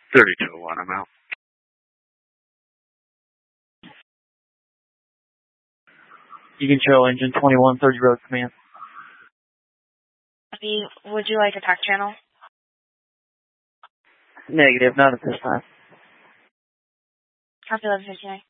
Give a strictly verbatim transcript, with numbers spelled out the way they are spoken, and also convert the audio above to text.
thirty-two oh one, I'm out. You can show engine twenty-one thirty road command. Would you like a tack channel? Negative, not at this time. Copy eleven fifty-nine.